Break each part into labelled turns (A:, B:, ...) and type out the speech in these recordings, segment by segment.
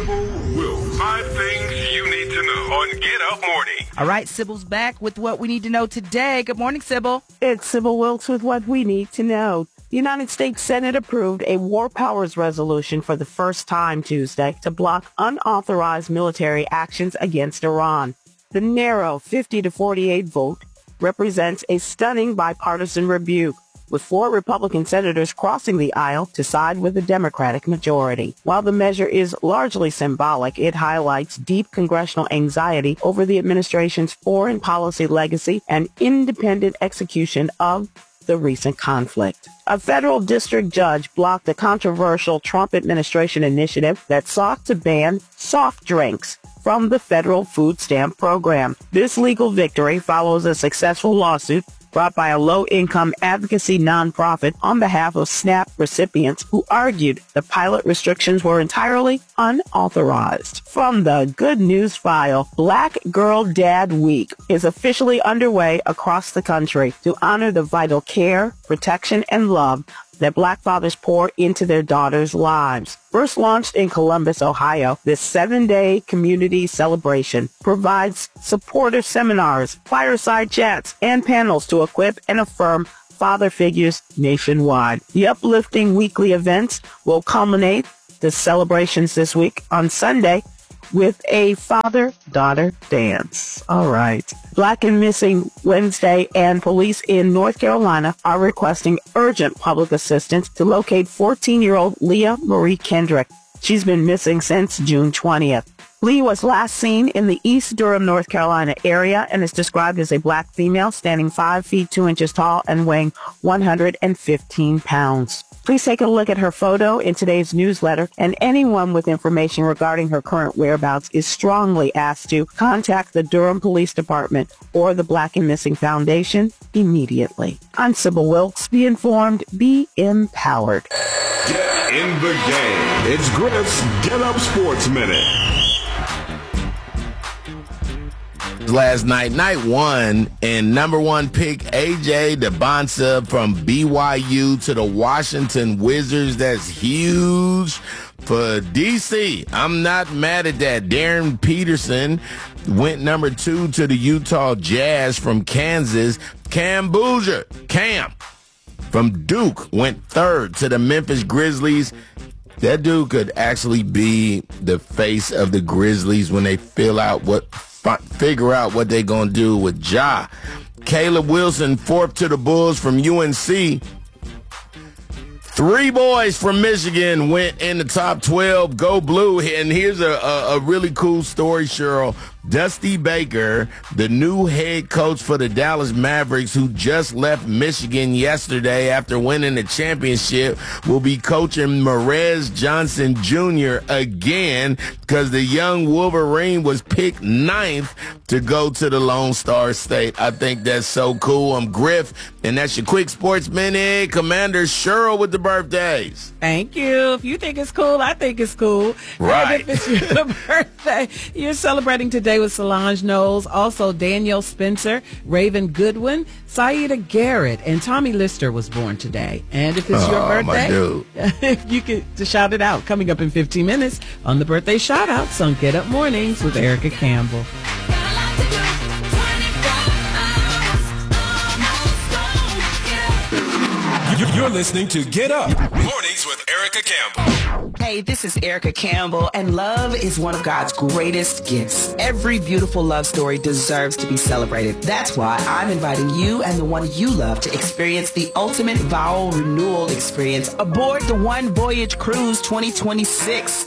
A: Sybil Wilkes. 5 things you need to know on Get Up Morning.
B: All right, Sybil's back with what we need to know today. Good morning, Sybil.
C: It's Sybil Wilkes with what we need to know. The United States Senate approved a war powers resolution for the first time Tuesday to block unauthorized military actions against Iran. The narrow 50-48 vote represents a stunning bipartisan rebuke, with 4 Republican senators crossing the aisle to side with the Democratic majority. While the measure is largely symbolic, it highlights deep congressional anxiety over the administration's foreign policy legacy and independent execution of the recent conflict. A federal district judge blocked the controversial Trump administration initiative that sought to ban soft drinks from the federal food stamp program. This legal victory follows a successful lawsuit brought by a low-income advocacy nonprofit on behalf of SNAP recipients who argued the pilot restrictions were entirely unauthorized. From the Good News File, Black Girl Dad Week is officially underway across the country to honor the vital care, protection, and love that Black fathers pour into their daughters' lives. First launched in Columbus, Ohio, this 7-day community celebration provides supportive seminars, fireside chats, and panels to equip and affirm father figures nationwide. The uplifting weekly events will culminate the celebrations this week on Sunday with a father-daughter dance. All right. Black and Missing Wednesday and police in North Carolina are requesting urgent public assistance to locate 14-year-old Leah Marie Kendrick. She's been missing since June 20th. Lee was last seen in the East Durham, North Carolina area and is described as a black female standing 5 feet 2 inches tall and weighing 115 pounds. Please take a look at her photo in today's newsletter, and anyone with information regarding her current whereabouts is strongly asked to contact the Durham Police Department or the Black and Missing Foundation immediately. I'm Sybil Wilkes. Be informed, be empowered.
A: Get in the game. It's Griff's Get Up Sports Minute.
D: Last night, night 1, and number 1 pick AJ Debonsa from BYU to the Washington Wizards. That's huge for DC. I'm not mad at that. Darren Peterson went number 2 to the Utah Jazz from Kansas. Cam Boozer, Cam from Duke, went 3rd to the Memphis Grizzlies. That dude could actually be the face of the Grizzlies when they figure out what they're going to do with Ja. Caleb Wilson, 4th to the Bulls from UNC. 3 boys from Michigan went in the top 12. Go Blue. And here's a really cool story, Cheryl. Dusty Baker, the new head coach for the Dallas Mavericks, who just left Michigan yesterday after winning the championship, will be coaching Marez Johnson Jr. again because the young Wolverine was picked 9th to go to the Lone Star State. I think that's so cool. I'm Griff, and that's your Quick Sports Minute. Commander Cheryl with the birthdays.
B: Thank you. If you think it's cool, I think it's cool.
D: Right.
B: And if it's your birthday, you're celebrating today with Solange Knowles, also Daniel Spencer, Raven Goodwin, Saida Garrett, and Tommy Lister was born today. And if it's your birthday, you get to shout it out coming up in 15 minutes on the birthday shout-outs on Get Up Mornings with Erica Campbell.
A: You're listening to Get Up Mornings with Erica Campbell.
E: Hey, this is Erica Campbell, and love is one of God's greatest gifts. Every beautiful love story deserves to be celebrated. That's why I'm inviting you and the one you love to experience the ultimate vow renewal experience aboard the One Voyage Cruise 2026.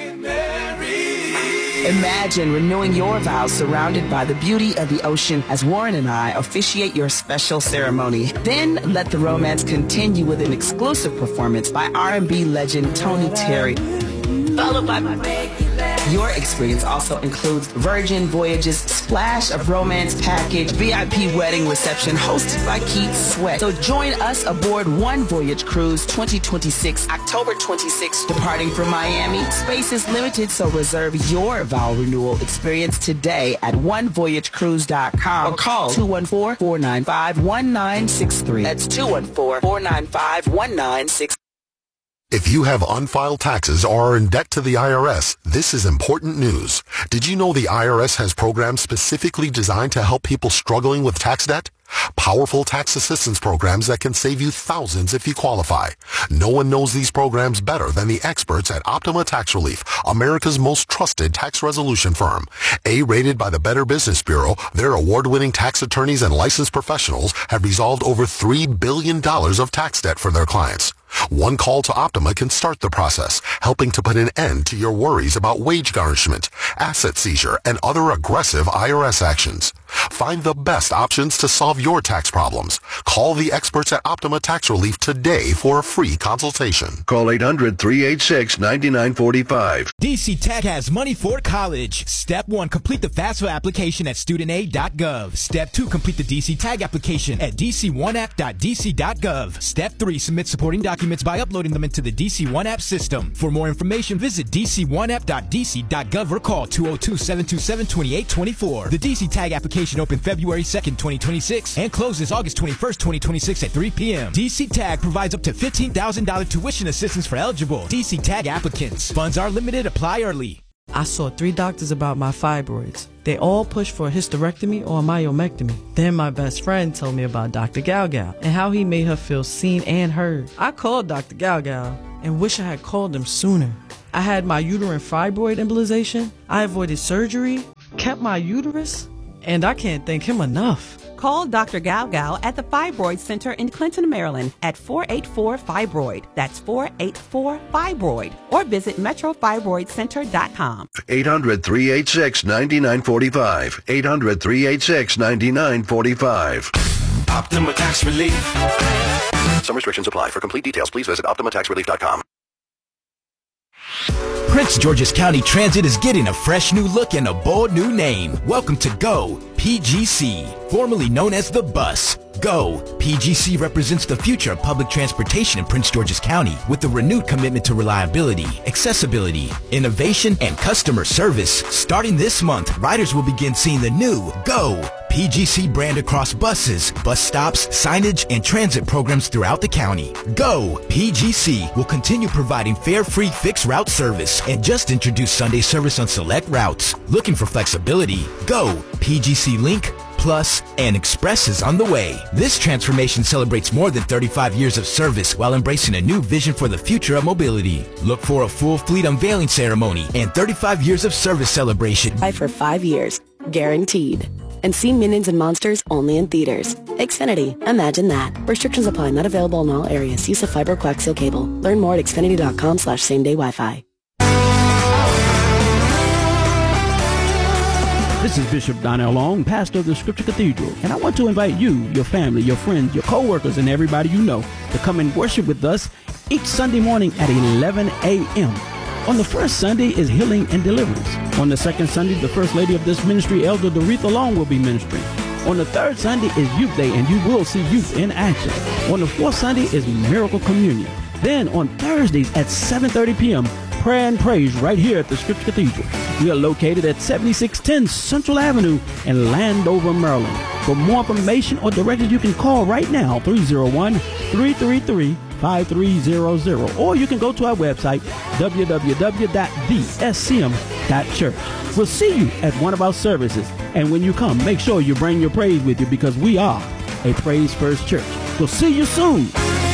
E: Imagine renewing your vows surrounded by the beauty of the ocean as Warren and I officiate your special ceremony. Then let the romance continue with an exclusive performance by R&B legend Tony Terry, followed by Your experience also includes Virgin Voyages Splash of Romance Package, VIP wedding reception hosted by Keith Sweat. So join us aboard One Voyage Cruise 2026, October 26th, departing from Miami. Space is limited, so reserve your vow renewal experience today at onevoyagecruise.com or call 214-495-1963. That's 214-495-1963.
F: If you have unfiled taxes or are in debt to the IRS, this is important news. Did you know the IRS has programs specifically designed to help people struggling with tax debt? Powerful tax assistance programs that can save you thousands if you qualify. No one knows these programs better than the experts at Optima Tax Relief, America's most trusted tax resolution firm. A-rated by the Better Business Bureau, their award-winning tax attorneys and licensed professionals have resolved over $3 billion of tax debt for their clients. One call to Optima can start the process, helping to put an end to your worries about wage garnishment, asset seizure, and other aggressive IRS actions. Find the best options to solve your tax problems. Call the experts at Optima Tax Relief today for a free consultation.
G: Call 800-386-9945.
H: DC Tech has money for college. Step 1, complete the FAFSA application at studentaid.gov. Step 2, complete the DC Tag application at dc1app.dc.gov. Step 3, submit supporting documents by uploading them into the DC One App system. For more information, visit dc1app.dc.gov or call 202-727-2824. The DC Tag application opened February 2nd, 2026 and closes August 21st, 2026 at 3 p.m. DC Tag provides up to $15,000 tuition assistance for eligible DC Tag applicants. Funds are limited. Apply early.
I: I saw 3 doctors about my fibroids. They all pushed for a hysterectomy or a myomectomy. Then my best friend told me about Dr. Galgal and how he made her feel seen and heard. I called Dr. Galgal and wish I had called him sooner. I had my uterine fibroid embolization. I avoided surgery, kept my uterus, and I can't thank him enough.
J: Call Dr. Galgal at the Fibroid Center in Clinton, Maryland at 484-FIBROID. That's 484-FIBROID. Or visit metrofibroidcenter.com.
G: 800-386-9945. 800-386-9945.
K: Optima Tax Relief.
G: Some restrictions apply. For complete details, please visit OptimaTaxRelief.com.
H: Prince George's County Transit is getting a fresh new look and a bold new name. Welcome to GO PGC, formerly known as the Bus. GO PGC represents the future of public transportation in Prince George's County with a renewed commitment to reliability, accessibility, innovation, and customer service. Starting this month, riders will begin seeing the new GO PGC brand across buses, bus stops, signage, and transit programs throughout the county. GO PGC will continue providing fare-free fixed route service and just introduced Sunday service on select routes. Looking for flexibility? GO PGC Link, Plus, and Express is on the way. This transformation celebrates more than 35 years of service while embracing a new vision for the future of mobility. Look for a full fleet unveiling ceremony and 35 years of service celebration.
L: For 5 years, guaranteed. And see Minions and Monsters only in theaters. Xfinity, imagine that. Restrictions apply, not available in all areas. Use of fiber coaxial cable. Learn more at xfinity.com/same-day Wi-Fi.
M: This is Bishop Donnell Long, pastor of the Scripture Cathedral, and I want to invite you, your family, your friends, your co-workers, and everybody you know to come and worship with us each Sunday morning at 11 a.m. On the first Sunday is Healing and Deliverance. On the second Sunday, the First Lady of this ministry, Elder Doretha Long, will be ministering. On the third Sunday is Youth Day, and you will see youth in action. On the fourth Sunday is Miracle Communion. Then on Thursdays at 7:30 p.m., Prayer and Praise right here at the Scripture Cathedral. We are located at 7610 Central Avenue in Landover, Maryland. For more information or directions, you can call right now, 301-333-5300. Or you can go to our website, www.thescm.church. We'll see you at one of our services. And when you come, make sure you bring your praise with you because we are a Praise First Church. We'll see you soon.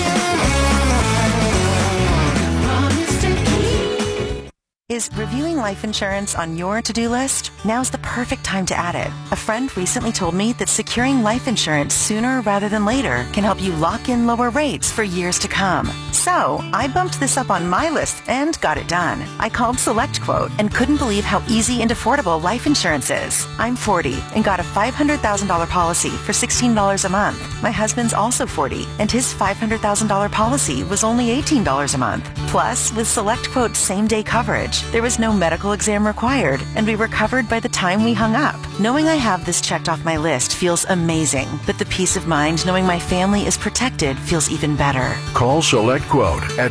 N: Is reviewing life insurance on your to-do list? Now's the perfect time to add it. A friend recently told me that securing life insurance sooner rather than later can help you lock in lower rates for years to come. So I bumped this up on my list and got it done. I called SelectQuote and couldn't believe how easy and affordable life insurance is. I'm 40 and got a $500,000 policy for $16 a month. My husband's also 40 and his $500,000 policy was only $18 a month. Plus, with SelectQuote's same-day coverage, there was no medical exam required, and we were covered by the time we hung up. Knowing I have this checked off my list feels amazing, but the peace of mind knowing my family is protected feels even better.
G: Call Select
K: SelectQuote at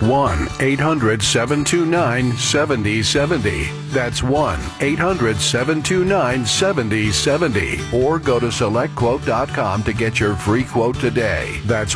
K: 1-800-729-7070. That's 1-800-729-7070. Or go to SelectQuote.com to get your free quote today. That's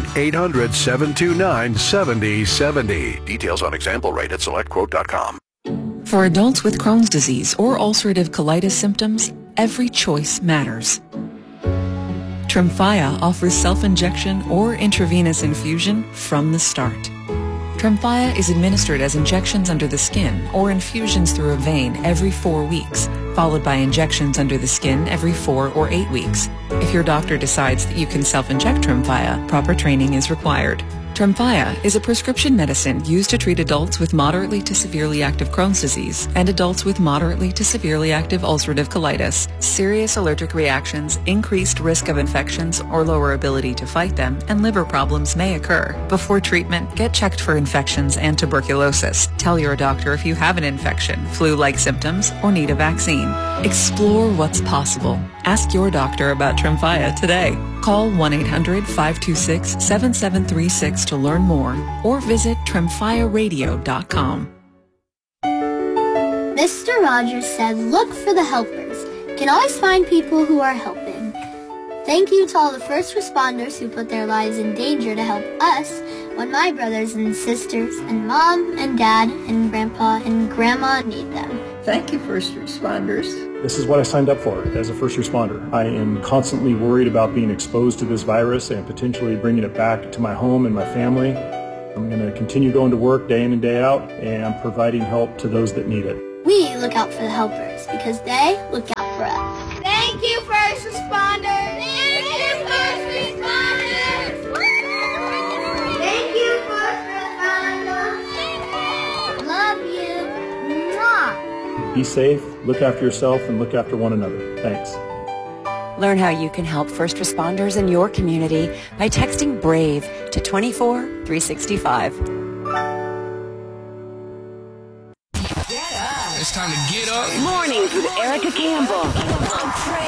K: 1-800-729-7070. Details on example rate at SelectQuote.com.
O: For adults with Crohn's disease or ulcerative colitis symptoms, every choice matters. Tremfya offers self-injection or intravenous infusion from the start. Tremfya is administered as injections under the skin or infusions through a vein every 4 weeks, followed by injections under the skin every 4 or 8 weeks. If your doctor decides that you can self-inject Tremfya, proper training is required. Tremfya is a prescription medicine used to treat adults with moderately to severely active Crohn's disease and adults with moderately to severely active ulcerative colitis. Serious allergic reactions, increased risk of infections or lower ability to fight them, and liver problems may occur. Before treatment, get checked for infections and tuberculosis. Tell your doctor if you have an infection, flu-like symptoms, or need a vaccine. Explore what's possible. Ask your doctor about Tremfya today. Call 1-800-526-7736 to learn more or visit TremfyaRadio.com.
P: Mr. Rogers said, look for the helpers. You can always find people who are helping. Thank you to all the first responders who put their lives in danger to help us when my brothers and sisters and mom and dad and grandpa and grandma need them.
Q: Thank you, first responders.
R: This is what I signed up for as a first responder. I am constantly worried about being exposed to this virus and potentially bringing it back to my home and my family. I'm going to continue going to work day in and day out and providing help to those that need it.
P: We look out for the helpers because they look out for us. Thank you, first responders. Thank you, first responders. Thank you, first responders. Love you. Mwah.
R: Be safe, look after yourself, and look after one another. Thanks.
S: Learn how you can help first responders in your community by texting BRAVE to 24365.
T: It's time to get up.
U: Mornings with Erica Campbell.